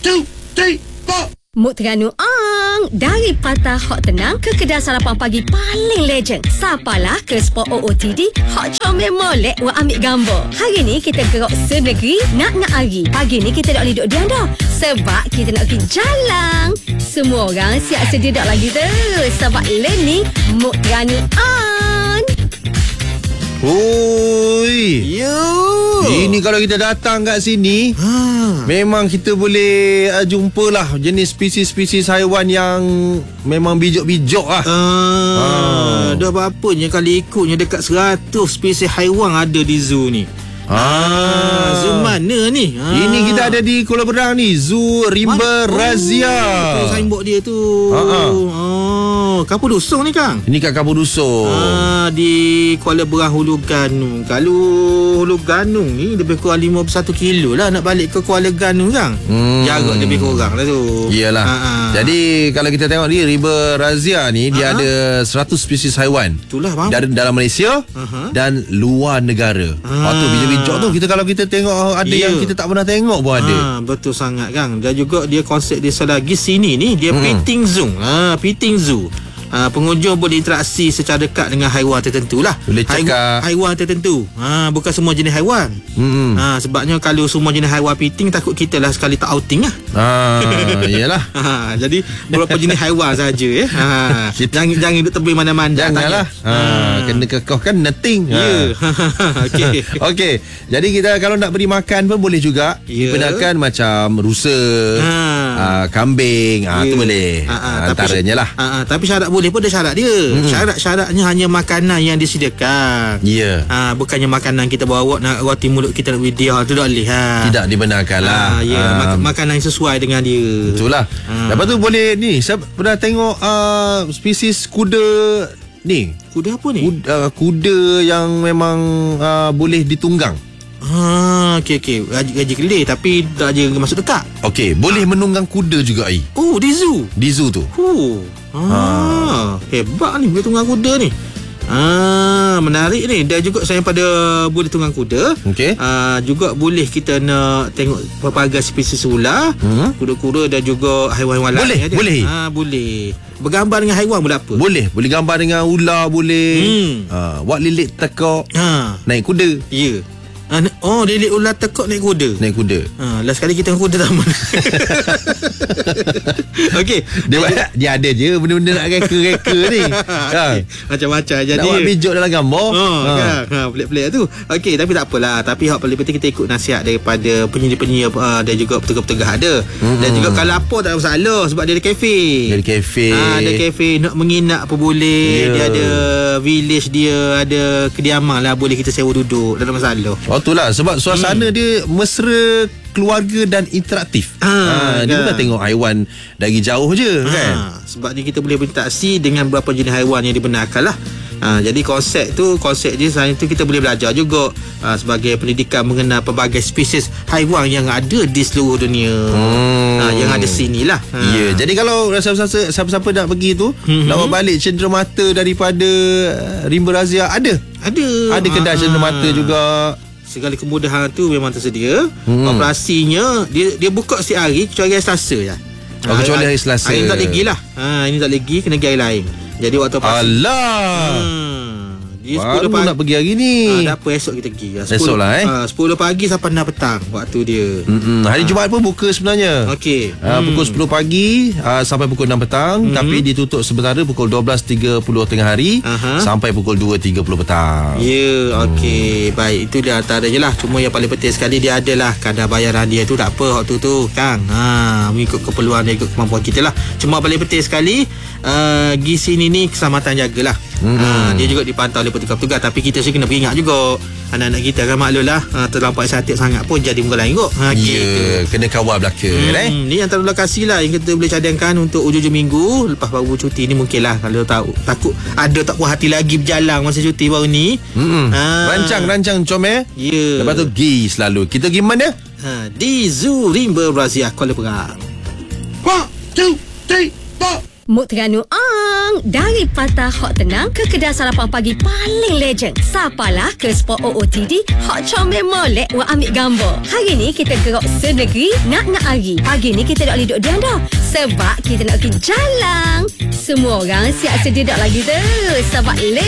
Mood Terengganu Ang. Dari Patah Hot Tenang ke kedai sarapan pagi paling legend. Sapalah ke spot OOTD Hot Comel Molek wa ambil gambar. Hari ni kita gerak senegeri nak hari. Pagi ni kita tak boleh duduk diam dah. Sebab kita nak pergi jalan. Semua orang siap sedia dak lagi tu. Sebab ni Mood Terengganu Ang. Oi. Ini kalau kita datang kat sini, memang kita boleh jumpalah jenis spesies-spesies haiwan yang memang bijak-bijak lah. Dah berapanya kalau ikutnya dekat 100 spesies haiwan ada di zoo ni. Zoo mana ni? Ini kita ada di Kuala Berang ni, Zoo Rimba Razia. Tu signboard dia tu. Kapur Dusung ni, Kang? Ini kat Kapur Dusung. Di Kuala Berang Hulu Ganung. Kalau Hulu Ganung ni lebih kurang 51 kilo lah nak balik ke Kuala Ganung, Kang. Jarak lebih kurang lah tu. Iyalah. Jadi kalau kita tengok ni Rimba Razia ni dia ada 100 spesies haiwan. Itulah bang. Dari dalam Malaysia dan luar negara. Tu bijak-bijak tu kita kalau kita tengok ada yang kita tak pernah tengok pun ada. Betul sangat, Kang. Dan juga dia konsep dia selagi sini ni dia petting zoo. Petting zoo. Pengunjung boleh interaksi secara dekat dengan haiwan tertentu lah. Boleh cakap haiwan tertentu. Bukan semua jenis haiwan. Sebabnya kalau semua jenis haiwan pitting, takut kita lah sekali tak outing lah. Iyalah. Jadi beberapa jenis haiwan saja. Jangan duduk tepi mana-mana. Janganlah. Kena kekehkan netting. Okey. Jadi kita kalau nak beri makan pun boleh juga. Dibenarkan macam rusa, kambing, tu boleh. Antaranya lah. Tapi syarat boleh pun ada syarat dia. Syaratnya hanya makanan yang disediakan. Bukannya makanan kita bawa nak roti mulut kita nak video tu tak boleh. Tidak dibenarkan lah. Makanan yang sesuai dengan dia. Itulah. Lepas tu boleh ni, saya pernah tengok spesies kuda ni. Kuda apa ni? Kuda yang memang boleh ditunggang. Okey. Gaji kelir tapi tak je masuk dekat. Okey, boleh menunggang kuda juga ai. Di zoo. Di zoo tu. Hebat ni boleh tunggang kuda ni. Menarik ni. Dan juga saya pada boleh tunggang kuda. Okey. Juga boleh kita nak tengok pelbagai spesies ular, kuda-kuda dan juga haiwan-haiwan lain. Boleh. Boleh. Bergambar dengan haiwan boleh apa? Boleh gambar dengan ular boleh. Buat lilit tekak. Naik kuda. Ya. Lilit ular tekak naik kuda. Last kali kita dengan kuda taman. Okey. Dia ada je benda-benda nak reka-reka ni. Macam-macam jadi. Nak buat bijak dalam gambar. Pelik-pelik tu. Okey, tapi tak apalah. Tapi hak paling penting kita ikut nasihat daripada penyedia-penyedia dan juga petugas-petugas ada. Dan juga kalau apa tak ada masalah sebab dia ada kafe. Ada kafe nak menginap apa boleh. Dia ada village dia, ada kediaman lah boleh kita sewa duduk. Tak ada masalah. Itulah sebab suasana dia mesra, keluarga dan interaktif. Dia bukan tengok haiwan dari jauh je kan. Sebab ni kita boleh berinteraksi dengan beberapa jenis haiwan yang dibenarkan lah. Jadi konsep dia selain itu kita boleh belajar juga sebagai pendidikan mengenal pelbagai spesies haiwan yang ada di seluruh dunia. Yang ada sini lah. Jadi kalau siapa-siapa nak pergi tu nak balik cenderamata daripada Rimba Razia ada kedai cenderamata juga. Segala kemudahan tu memang tersedia. Operasinya dia buka setiap hari kecuali hari Selasa je. Kecuali hari Selasa. Hari ni tak lagi lah. Ini tak lagi, kena pergi hari lain. Jadi waktu operasi. Dia baru nak pergi hari ni. Tak apa, esok kita pergi. Esok lah 10 pagi sampai 6 petang waktu dia. Hari Jumaat pun buka sebenarnya. Okey. Pukul 10 pagi sampai pukul 6 petang. Tapi ditutup sementara pukul 12.30 tengah hari sampai pukul 2.30 petang. Okey. Baik, itu dia antara je lah. Cuma yang paling penting sekali dia adalah kadar bayaran dia tu tak apa waktu tu, Kang. Mengikut keperluan dia, ikut kemampuan kita lah. Cuma paling penting sekali pergi sini ni keselamatan jagalah. Dia juga dipantau oleh petugas-petugas. Tapi kita sih kena beringat juga. Anak-anak kita kan maklum lah, terlampau excited sangat pun jadi muka lain kot. Kena kawal belaka. Ni antara lokasi lah yang kita boleh cadangkan untuk ujung minggu. Lepas baru cuti ni mungkin lah. Kalau takut ada tak puas hati lagi berjalan masa cuti baru ni. Rancang comel. Lepas tu pergi selalu. Kita pergi mana? Di Zoo Rimba Razia Kuala Berang. 1, 2, 3, 4. Mood Terengganu Dari Patah Hot Tenang ke kedai sarapan pagi paling legend. Sapalah ke spot OOTD Hot Comel Molek wa ambil gambar. Hari ni kita gerak senegeri nak hari. Pagi ni kita tak boleh duduk diam dah. Sebab kita nak pergi jalan. Semua orang siap sedia dak lagi tu. Sebab